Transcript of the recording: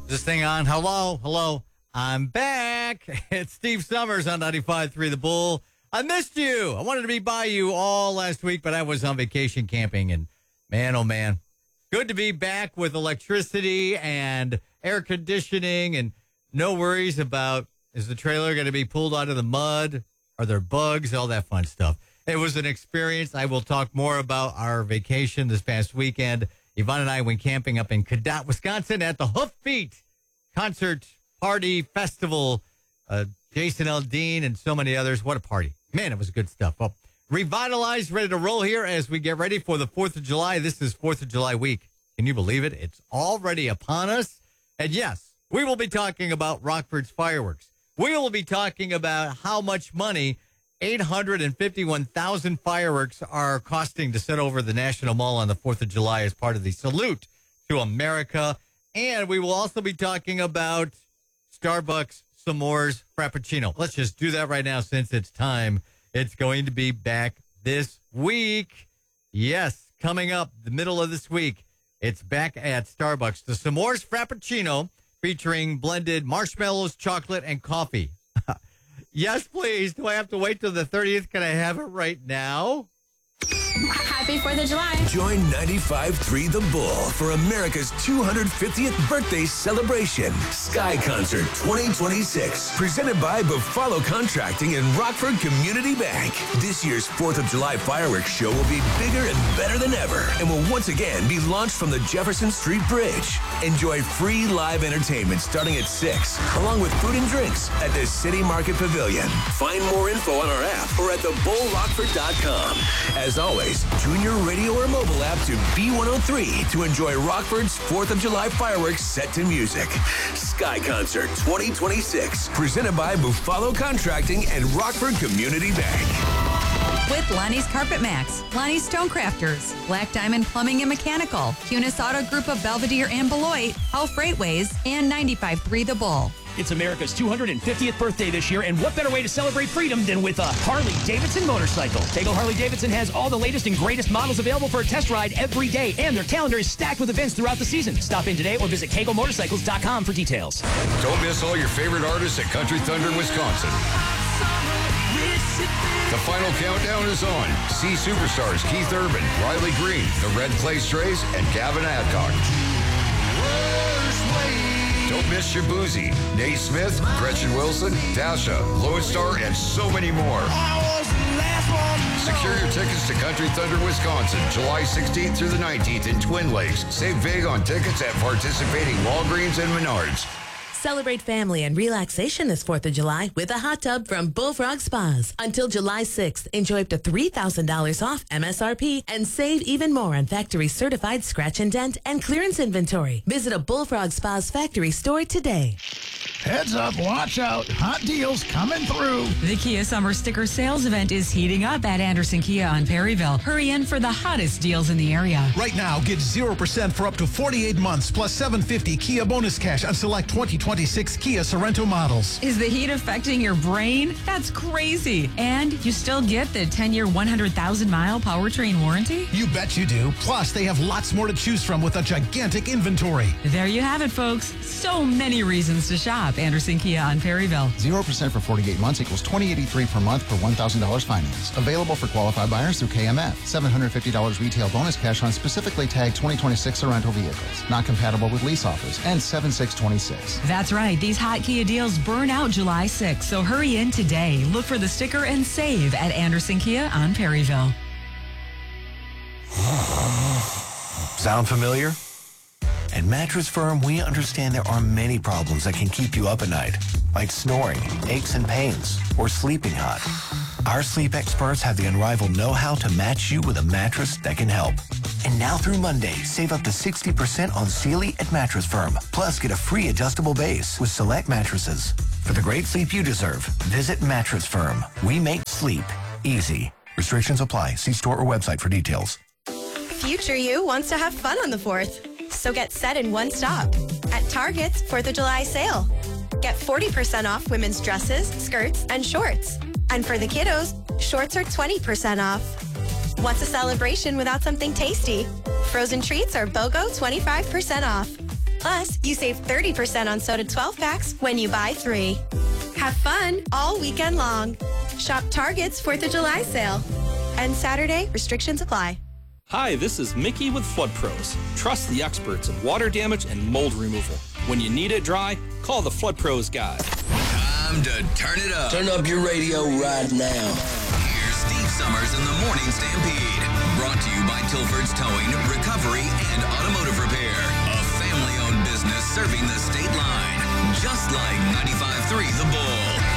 This thing on. Hello. I'm back. It's Steve Summers on 95.3 The Bull. I missed you. I wanted to be by you all last week, but I was on vacation camping, and man, oh man, good to be back with electricity and air conditioning and no worries about, is the trailer going to be pulled out of the mud? Are there bugs? All that fun stuff. It was an experience. I will talk more about our vacation this past weekend. Yvonne and I went camping up in Cadott, Wisconsin at the Hoofbeat Concert Party Festival. Jason Aldean and so many others. What a party. Man, it was good stuff. Well, revitalized, ready to roll here as we get ready for the 4th of July. This is 4th of July week. Can you believe it? It's already upon us. And yes, we will be talking about Rockford's fireworks. We will be talking about how much money 851,000 fireworks are costing to set over the National Mall on the 4th of July as part of the Salute to America. And we will also be talking about Starbucks S'mores Frappuccino. Let's just do that right now since it's time. It's going to be back this week. Yes, coming up the middle of this week, it's back at Starbucks. The S'mores Frappuccino featuring blended marshmallows, chocolate, and coffee. Yes, please. Do I have to wait till the 30th? Can I have it right now? Happy 4th of July. Join 95.3 The Bull for America's 250th birthday celebration. Sky Concert 2026. Presented by Buffalo Contracting and Rockford Community Bank. This year's 4th of July fireworks show will be bigger and better than ever and will once again be launched from the Jefferson Street Bridge. Enjoy free live entertainment starting at 6, along with food and drinks at the City Market Pavilion. Find more info on our app or at thebullrockford.com. As always, tune your radio or mobile app to B103 to enjoy Rockford's 4th of July fireworks set to music. Sky Concert 2026, presented by Buffalo Contracting and Rockford Community Bank. With Lonnie's Carpet Max, Lonnie's Stonecrafters, Black Diamond Plumbing and Mechanical, Cunis Auto Group of Belvedere and Beloit, Hull Freightways, and 95.3 The Bull. It's America's 250th birthday this year, and what better way to celebrate freedom than with a Harley-Davidson motorcycle? Tegel Harley-Davidson has all the latest and greatest models available for a test ride every day, and their calendar is stacked with events throughout the season. Stop in today or visit kegelmotorcycles.com for details. Don't miss all your favorite artists at Country Thunder, Wisconsin. The final countdown is on. See superstars Keith Urban, Riley Green, the Red Clay Strays, and Gavin Adcock. Don't miss Shabuzi, Nate Smith, Gretchen Wilson, Dasha, Lodestar, and so many more. Secure your tickets to Country Thunder, Wisconsin, July 16th through the 19th in Twin Lakes. Save big on tickets at participating Walgreens and Menards. Celebrate family and relaxation this 4th of July with a hot tub from Bullfrog Spas. Until July 6th, enjoy up to $3,000 off MSRP and save even more on factory certified scratch and dent and clearance inventory. Visit a Bullfrog Spas factory store today. Heads up, watch out. Hot deals coming through. The Kia Summer Sticker Sales Event is heating up at Anderson Kia on Perryville. Hurry in for the hottest deals in the area. Right now, get 0% for up to 48 months plus $750 Kia bonus cash on select 2026 Kia Sorento models. Is the heat affecting your brain? That's crazy. And you still get the 10-year, 100,000-mile powertrain warranty? You bet you do. Plus, they have lots more to choose from with a gigantic inventory. There you have it, folks. So many reasons to shop. Anderson Kia on Perryville. 0% for 48 months equals $20.83 per month per $1,000 finance. Available for qualified buyers through KMF. $750 retail bonus cash on specifically tagged 2026 Sorento vehicles. Not compatible with lease offers. And 7626. That's right. These hot Kia deals burn out July 6th. So hurry in today. Look for the sticker and save at Anderson Kia on Perryville. Sound familiar? At Mattress Firm, we understand there are many problems that can keep you up at night, like snoring, aches and pains, or sleeping hot. Our sleep experts have the unrivaled know-how to match you with a mattress that can help. And now through Monday, save up to 60% on Sealy at Mattress Firm. Plus, get a free adjustable base with select mattresses. For the great sleep you deserve, visit Mattress Firm. We make sleep easy. Restrictions apply. See store or website for details. Future you wants to have fun on the 4th. So get set in one stop at Target's 4th of July sale. Get 40% off women's dresses, skirts, and shorts. And for the kiddos, shorts are 20% off. What's a celebration without something tasty? Frozen treats are BOGO 25% off. Plus, you save 30% on soda 12-packs when you buy 3. Have fun all weekend long. Shop Target's 4th of July sale. And Saturday, restrictions apply. Hi, this is Mickey with Flood Pros. Trust the experts in water damage and mold removal. When you need it dry, call the Flood Pros guy. Time to turn it up. Turn up your radio right now. Here's Steve Summers in the Morning Stampede. Brought to you by Tilford's Towing, Recovery, and Automotive Repair. A family-owned business serving the state line. Just like 95.3 The Bull.